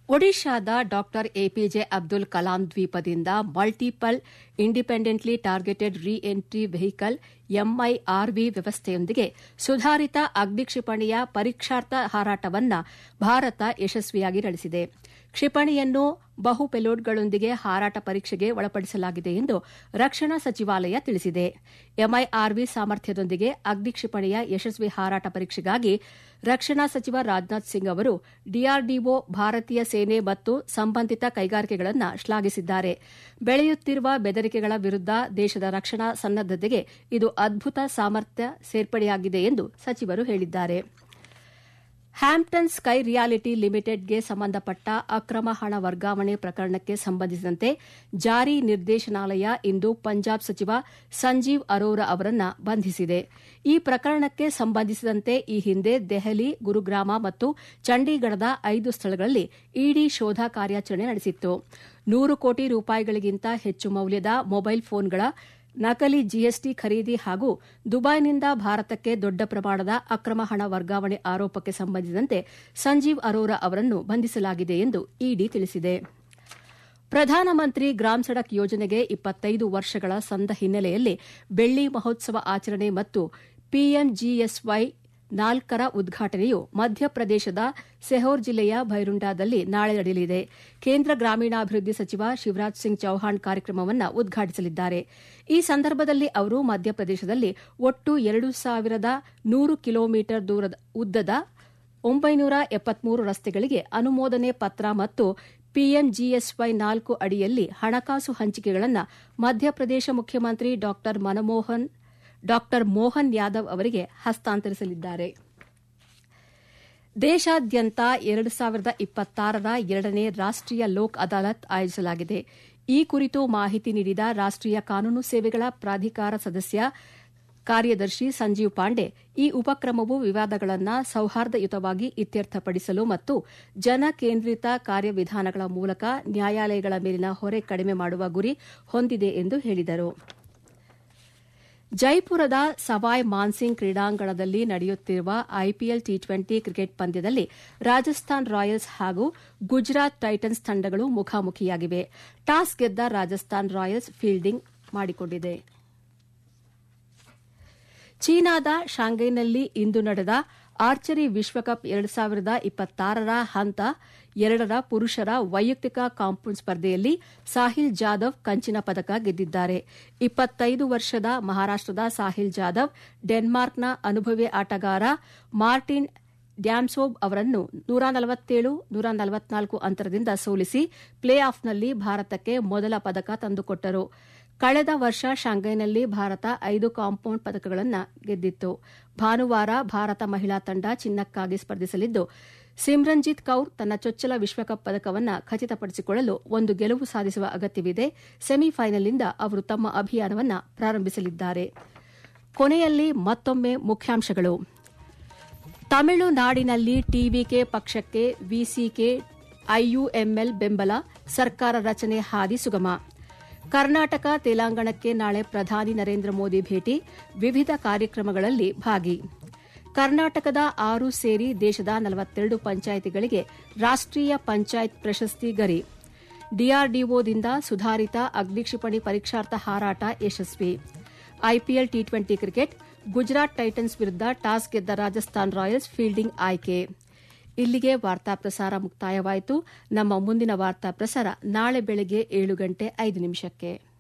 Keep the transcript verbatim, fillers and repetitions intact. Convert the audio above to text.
ಒಡಿಶಾದ ಡಾ APJ Abdul Kalam ದ್ವೀಪದಿಂದ multiple independently targeted ರಿ ಎಂಟ್ರಿ ವೆಹಿಕಲ್ ಎಂಐಆರ್ವಿ ವ್ಯವಸ್ಥೆಯೊಂದಿಗೆ ಸುಧಾರಿತ ಅಗ್ನಿಕ್ಷಿಪಣಿಯ ಪರೀಕ್ಷಾರ್ಥ ಹಾರಾಟವನ್ನು ಭಾರತ ಯಶಸ್ವಿಯಾಗಿ ನಡೆಸಿದೆ. ಕ್ಷಿಪಣಿಯನ್ನು ಬಹು ಪೆಲೋಡ್ಗಳೊಂದಿಗೆ ಹಾರಾಟ ಪರೀಕ್ಷೆಗೆ ಒಳಪಡಿಸಲಾಗಿದೆ ಎಂದು ರಕ್ಷಣಾ ಸಚಿವಾಲಯ ತಿಳಿಸಿದೆ. ಎಂಐಆರ್ವಿ ಸಾಮರ್ಥ್ಯದೊಂದಿಗೆ ಅಗ್ನಿ ಕ್ಷಿಪಣಿಯ ಯಶಸ್ವಿ ಹಾರಾಟ ಪರೀಕ್ಷೆಗಾಗಿ ರಕ್ಷಣಾ ಸಚಿವ ರಾಜನಾಥ್ ಸಿಂಗ್ ಅವರು ಡಿಆರ್ಡಿಒ, ಭಾರತೀಯ ಸೇನೆ ಮತ್ತು ಸಂಬಂಧಿತ ಕೈಗಾರಿಕೆಗಳನ್ನು ಶ್ಲಾಘಿಸಿದ್ದಾರೆ. ಬೆಳೆಯುತ್ತಿರುವ ಬೆದರಿಕೆಗಳ ವಿರುದ್ಧ ದೇಶದ ರಕ್ಷಣಾ ಸನ್ನದ್ದತೆಗೆ ಇದು ಅದ್ಭುತ ಸಾಮರ್ಥ್ಯ ಸೇರ್ಪಡೆಯಾಗಿದೆ ಎಂದು ಸಚಿವರು ಹೇಳಿದ್ದಾರೆ. ಹ್ಯಾಂಪ್ಟನ್ ಸ್ಕೈ ರಿಯಾಲಿಟಿ ಲಿಮಿಟೆಡ್ಗೆ ಸಂಬಂಧಪಟ್ಟ ಅಕ್ರಮ ಹಣ ವರ್ಗಾವಣೆ ಪ್ರಕರಣಕ್ಕೆ ಸಂಬಂಧಿಸಿದಂತೆ ಜಾರಿ ನಿರ್ದೇಶನಾಲಯ ಇಂದು ಪಂಜಾಬ್ ಸಚಿವ ಸಂಜೀವ್ ಅರೋರಾ ಅವರನ್ನು ಬಂಧಿಸಿದೆ. ಈ ಪ್ರಕರಣಕ್ಕೆ ಸಂಬಂಧಿಸಿದಂತೆ ಈ ಹಿಂದೆ ದೆಹಲಿ, ಗುರುಗ್ರಾಮ ಮತ್ತು ಚಂಡೀಗಢದ ಐದು ಸ್ಥಳಗಳಲ್ಲಿ ಇಡಿ ಶೋಧ ಕಾರ್ಯಾಚರಣೆ ನಡೆಸಿತ್ತು. ನೂರು ಕೋಟಿ ರೂಪಾಯಿಗಳಿಗಿಂತ ಹೆಚ್ಚು ಮೌಲ್ಯದ ಮೊಬೈಲ್ ಫೋನ್ಗಳ ನಕಲಿ ಜಿಎಸ್ಟಿ ಖರೀದಿ ಹಾಗೂ ದುಬೈನಿಂದ ಭಾರತಕ್ಕೆ ದೊಡ್ಡ ಪ್ರಮಾಣದ ಅಕ್ರಮ ಹಣ ವರ್ಗಾವಣೆ ಆರೋಪಕ್ಕೆ ಸಂಬಂಧಿಸಿದಂತೆ ಸಂಜೀವ್ ಅರೋರಾ ಅವರನ್ನು ಬಂಧಿಸಲಾಗಿದೆ ಎಂದು ಇಡಿ ತಿಳಿಸಿದೆ. ಪ್ರಧಾನಮಂತ್ರಿ ಗ್ರಾಮ್ ಸಡಕ್ ಯೋಜನೆಗೆ ಇಪ್ಪತ್ತೈದು ವರ್ಷಗಳ ಸಂದ ಹಿನ್ನೆಲೆಯಲ್ಲಿ ಬೆಳ್ಳಿ ಮಹೋತ್ಸವ ಆಚರಣೆ ಮತ್ತು ಪಿಎಂಜಿಎಸ್ವೈ ನಾಲ್ಕರ ಉದ್ಘಾಟನೆಯು ಮಧ್ಯಪ್ರದೇಶದ ಸೆಹೋರ್ ಜಿಲ್ಲೆಯ ಭೈರುಂಡಾದಲ್ಲಿ ನಾಳೆ ನಡೆಯಲಿದೆ. ಕೇಂದ್ರ ಗ್ರಾಮೀಣಾಭಿವೃದ್ಧಿ ಸಚಿವ ಶಿವರಾಜ್ ಸಿಂಗ್ ಚೌಹಾಣ್ ಕಾರ್ಯಕ್ರಮವನ್ನು ಉದ್ಘಾಟಿಸಲಿದ್ದಾರೆ. ಈ ಸಂದರ್ಭದಲ್ಲಿ ಅವರು ಮಧ್ಯಪ್ರದೇಶದಲ್ಲಿ ಒಟ್ಟು ಎರಡು ಸಾವಿರದ ನೂರು ಕಿಲೋಮೀಟರ್ ದೂರದ ಉದ್ದದ ಒಂಬೈನೂರ ಎಪ್ಪತ್ಮೂರು ರಸ್ತೆಗಳಿಗೆ ಅನುಮೋದನೆ ಪತ್ರ ಮತ್ತು ಪಿಎಂಜಿಎಸ್ವೈ ನಾಲ್ಕು ಅಡಿಯಲ್ಲಿ ಹಣಕಾಸು ಹಂಚಿಕೆಗಳನ್ನು ಮಧ್ಯಪ್ರದೇಶ ಮುಖ್ಯಮಂತ್ರಿ ಡಾ ಮನಮೋಹನ್ ಡಾ ಮೋಹನ್ ಯಾದವ್ ಅವರಿಗೆ ಹಸ್ತಾಂತರಿಸಲಿದ್ದಾರೆ. ದೇಶಾದ್ಯಂತ ಎರಡು ಸಾವಿರದ ಇಪ್ಪತ್ತಾರರ ಎರಡನೇ ರಾಷ್ಟೀಯ ಲೋಕ್ ಅದಾಲತ್ ಆಯೋಜಿಸಲಾಗಿದೆ. ಈ ಕುರಿತು ಮಾಹಿತಿ ನೀಡಿದ ರಾಷ್ಟೀಯ ಕಾನೂನು ಸೇವೆಗಳ ಪ್ರಾಧಿಕಾರ ಸದಸ್ಯ ಕಾರ್ಯದರ್ಶಿ ಸಂಜೀವ್ ಪಾಂಡೆ, ಈ ಉಪಕ್ರಮವು ವಿವಾದಗಳನ್ನು ಸೌಹಾರ್ದಯುತವಾಗಿ ಇತ್ಯರ್ಥಪಡಿಸಲು ಮತ್ತು ಜನಕೇಂದ್ರಿತ ಕಾರ್ಯವಿಧಾನಗಳ ಮೂಲಕ ನ್ಯಾಯಾಲಯಗಳ ಮೇಲಿನ ಹೊರೆ ಕಡಿಮೆ ಮಾಡುವ ಗುರಿ ಹೊಂದಿದೆ ಎಂದು ಹೇಳಿದರು. ಜೈಪುರದ ಸವಾಯ್ ಮಾನ್ಸಿಂಗ್ ಕ್ರೀಡಾಂಗಣದಲ್ಲಿ ನಡೆಯುತ್ತಿರುವ ಐಪಿಎಲ್ ಟಿ ಟ್ವೆಂಟಿ ಕ್ರಿಕೆಟ್ ಪಂದ್ಯದಲ್ಲಿ ರಾಜಸ್ಥಾನ್ ರಾಯಲ್ಸ್ ಹಾಗೂ ಗುಜರಾತ್ ಟೈಟನ್ಸ್ ತಂಡಗಳು ಮುಖಾಮುಖಿಯಾಗಿವೆ. ಟಾಸ್ ಗೆದ್ದ ರಾಜಸ್ಥಾನ್ ರಾಯಲ್ಸ್ ಫೀಲ್ಡಿಂಗ್ ಮಾಡಿಕೊಂಡಿದೆ. ಚೀನಾದ ಶಾಂಘೈನಲ್ಲಿ ಇಂದು ನಡೆದ ಆರ್ಚರಿ ವಿಶ್ವಕಪ್ ಎರಡು ಸಾವಿರದ ಇಪ್ಪತ್ತಾರರ ಹಂತ ಎರಡರ ಪುರುಷರ ವೈಯಕ್ತಿಕ ಕಾಂಪೌಂಡ್ ಸ್ಪರ್ಧೆಯಲ್ಲಿ ಸಾಹಿಲ್ ಜಾಧವ್ ಕಂಚಿನ ಪದಕ ಗೆದ್ದಿದ್ದಾರೆ. ಇಪ್ಪತ್ತೈದು ವರ್ಷದ ಮಹಾರಾಷ್ಟದ ಸಾಹಿಲ್ ಜಾಧವ್ ಡೆನ್ಮಾರ್ಕ್ನ ಅನುಭವಿ ಆಟಗಾರ ಮಾರ್ಟಿನ್ ಡ್ಯಾಮ್ಸೋಬ್ ಅವರನ್ನು ನೂರ ನಲವತ್ತೇಳು ನೂರ ನಲವತ್ನಾಲ್ಕು ಅಂತರದಿಂದ ಸೋಲಿಸಿ ಪ್ಲೇ ಆಫ್ನಲ್ಲಿ ಭಾರತಕ್ಕೆ ಮೊದಲ ಪದಕ ತಂದುಕೊಟ್ಟರು. ಕಳೆದ ವರ್ಷ ಶಾಂಘೈನಲ್ಲಿ ಭಾರತ ಐದು ಕಾಂಪೌಂಡ್ ಪದಕಗಳನ್ನು ಗೆದ್ದಿತ್ತು. ಭಾನುವಾರ ಭಾರತ ಮಹಿಳಾ ತಂಡ ಚಿನ್ನಕ್ಕಾಗಿ ಸ್ಪರ್ಧಿಸಲಿದ್ದು, ಸಿಮ್ರನ್ಜಿತ್ ಕೌರ್ ತನ್ನ ಚೊಚ್ಚಲ ವಿಶ್ವಕಪ್ ಪದಕವನ್ನು ಖಚಿತಪಡಿಸಿಕೊಳ್ಳಲು ಒಂದು ಗೆಲುವು ಸಾಧಿಸುವ ಅಗತ್ಯವಿದೆ. ಸೆಮಿಫೈನಲ್ನಿಂದ ಅವರು ತಮ್ಮ ಅಭಿಯಾನವನ್ನು ಪ್ರಾರಂಭಿಸಲಿದ್ದಾರೆ. ಕೊನೆಯಲ್ಲಿ ಮತ್ತೊಮ್ಮೆ ಮುಖ್ಯಾಂಶಗಳು. ತಮಿಳುನಾಡಿನಲ್ಲಿ ಟಿವಿಕೆ ಪಕ್ಷಕ್ಕೆ ವಿಸಿಕೆ ಐಯುಎಂಎಲ್ ಬೆಂಬಲ, ಸರ್ಕಾರ ರಚನೆ ಹಾದಿ ಸುಗಮ. ಕರ್ನಾಟಕ ತೆಲಂಗಾಣಕ್ಕೆ ನಾಳೆ ಪ್ರಧಾನಿ ನರೇಂದ್ರ ಮೋದಿ ಭೇಟಿ, ವಿವಿಧ ಕಾರ್ಯಕ್ರಮಗಳಲ್ಲಿ ಭಾಗಿ. ಕರ್ನಾಟಕದ ಆರು ಸೇರಿ ದೇಶದ ನಲವತ್ತೆರಡು ಪಂಚಾಯಿತಿಗಳಿಗೆ ರಾಷ್ಟೀಯ ಪಂಚಾಯತ್ ಪ್ರಶಸ್ತಿ ಗರಿ. ಡಿಆರ್ಡಿಒದಿಂದ ಸುಧಾರಿತ ಅಗ್ನಿಕ್ಷಿಪಣಿ ಪರೀಕ್ಷಾರ್ಥ ಹಾರಾಟ ಯಶಸ್ವಿ. IPL T twenty cricket, Gujarat Titans ವಿರುದ್ಧ ಟಾಸ್ ಗೆದ್ದ ರಾಜಸ್ಥಾನ್ ರಾಯಲ್ಸ್ ಫೀಲ್ಡಿಂಗ್ ಆಯ್ಕೆ. ಇಲ್ಲಿಗೆ ವಾರ್ತಾ ಪ್ರಸಾರ ಮುಕ್ತಾಯವಾಯಿತು. ನಮ್ಮ ಮುಂದಿನ ವಾರ್ತಾ ಪ್ರಸಾರ ನಾಳೆ ಬೆಳಗ್ಗೆ ಏಳು ಗಂಟೆ ಐದು ನಿಮಿಷಕ್ಕೆ.